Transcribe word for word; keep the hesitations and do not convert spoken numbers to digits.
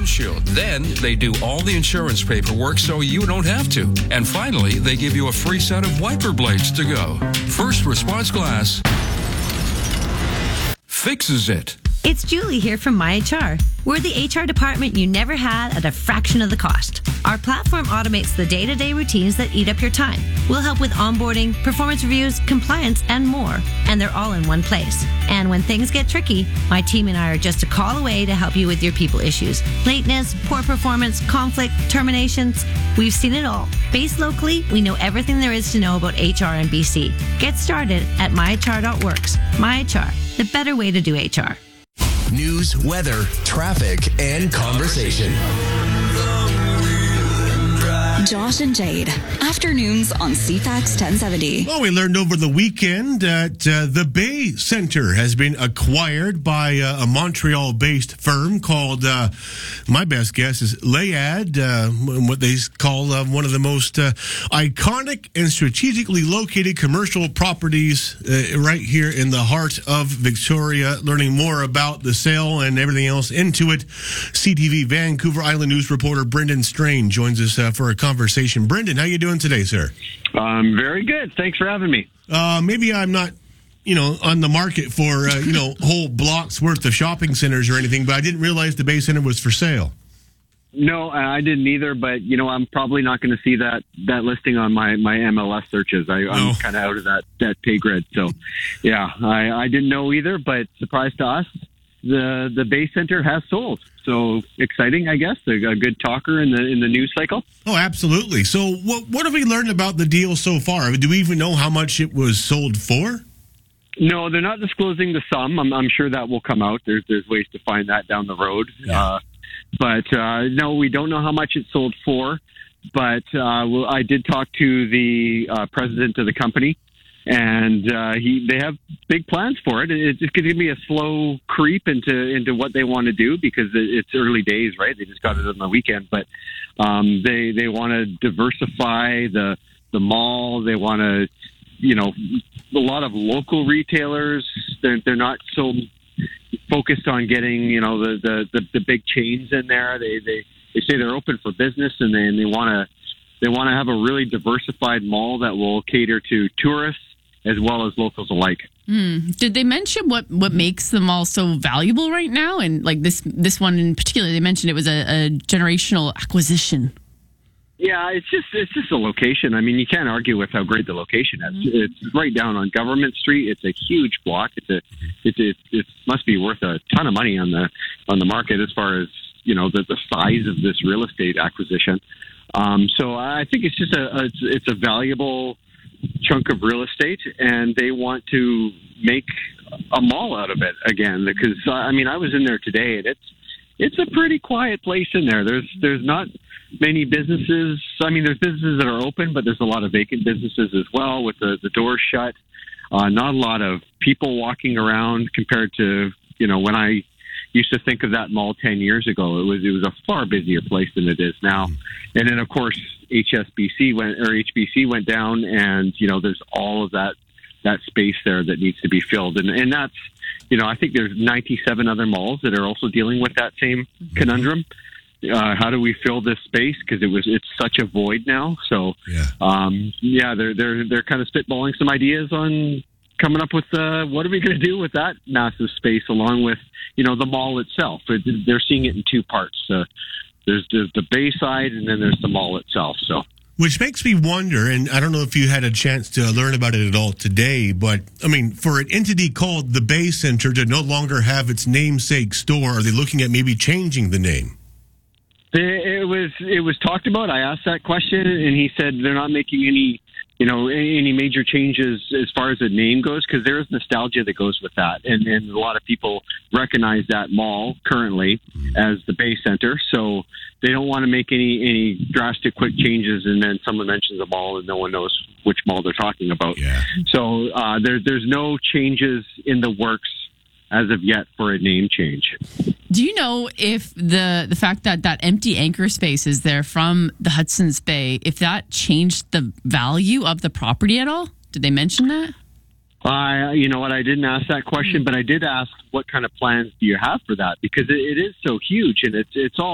windshield. Then they do all the insurance paperwork so you don't have to. And finally, they give you a free set of wiper blades to go. First Response Glass fixes it. It's Julie here from MyHR. We're the H R department you never had at a fraction of the cost. Our platform automates the day-to-day routines that eat up your time. We'll help with onboarding, performance reviews, compliance, and more. And they're all in one place. And when things get tricky, my team and I are just a call away to help you with your people issues. Lateness, poor performance, conflict, terminations. We've seen it all. Based locally, we know everything there is to know about H R in B C. Get started at my h r dot works. MyHR, the better way to do H R. News, weather, traffic, and conversation. Josh and Jade, afternoons on C FAX ten seventy. Well, we learned over the weekend that uh, the Bay Center has been acquired by uh, a Montreal-based firm called, uh, my best guess is Layad, uh, what they call uh, one of the most uh, iconic and strategically located commercial properties uh, right here in the heart of Victoria. Learning more about the sale and everything else into it, C T V Vancouver Island News reporter Brendan Strain joins us uh, for a conversation. Brendan, how you doing today, sir? Um, very good. Thanks for having me. Uh, maybe I'm not, you know, on the market for, uh, you know, whole blocks worth of shopping centers or anything, but I didn't realize the Bay Center was for sale. No, I didn't either, but, you know, I'm probably not going to see that, that listing on my, my M L S searches. I, I'm No. kind of out of that, that pay grid. So, yeah, I, I didn't know either, but surprise to us, the, the Bay Center has sold. So exciting, I guess. A, a good talker in the in the news cycle. Oh, absolutely. So what what have we learned about the deal so far? Do we even know how much it was sold for? No, they're not disclosing the sum. I'm, I'm sure that will come out. There's there's ways to find that down the road. Yeah. Uh, but uh, no, we don't know how much it sold for. But uh, well, I did talk to the uh, president of the company, and uh, he they have big plans for it. It's just going to be a slow creep into into what they want to do because it's early days, right? They just got it on the weekend, but um, they they want to diversify the the mall. They want to, you know, a lot of local retailers. They're they're not so focused on getting, you know, the the, the, the big chains in there. They they they say they're open for business, and they and they want to they want to have a really diversified mall that will cater to tourists as well as locals alike. Mm. Did they mention what, what makes them all so valuable right now? And like this this one in particular, they mentioned it was a, a generational acquisition. Yeah, it's just it's just a location. I mean, you can't argue with how great the location is. Mm-hmm. It's right down on Government Street. It's a huge block. It's a it's it, it must be worth a ton of money on the on the market as far as, you know, the, the size of this real estate acquisition. Um, so I think it's just a, a it's, it's a valuable chunk of real estate, and they want to make a mall out of it again. Because uh, I mean, I was in there today, and it's it's a pretty quiet place in there. There's there's not many businesses. I mean, there's businesses that are open, but there's a lot of vacant businesses as well with the the doors shut. Uh, not a lot of people walking around compared to, you know, when I used to think of that mall ten years ago. It was it was a far busier place than it is now. And then, of course, H S B C went or H B C went down, and, you know, there's all of that that space there that needs to be filled. And and that's, you know, I think there's ninety-seven other malls that are also dealing with that same conundrum. Uh, how do we fill this space? Because it was it's such a void now. So Yeah. um, yeah, they're they're they're kind of spitballing some ideas on coming up with uh, what are we going to do with that massive space, along with, you know, the mall itself. They're seeing it in two parts. Uh, there's, there's the Bay side, and then there's the mall itself. So, Which makes me wonder, and I don't know if you had a chance to learn about it at all today, but, I mean, for an entity called the Bay Center to no longer have its namesake store, are they looking at maybe changing the name? It was it was talked about. I asked that question, and he said they're not making any, you know, any major changes as far as the name goes, because there is nostalgia that goes with that, and, and a lot of people recognize that mall currently as the Bay Center, so they don't want to make any any drastic quick changes, and then someone mentions a mall and no one knows which mall they're talking about. Yeah. So uh, there there's no changes in the works as of yet for a name change. Do you know if the the fact that that empty anchor space is there from the Hudson's Bay, if that changed the value of the property at all? Did they mention that? I, you know what, I didn't ask that question, but I did ask what kind of plans do you have for that, because it, it is so huge, and it's it's all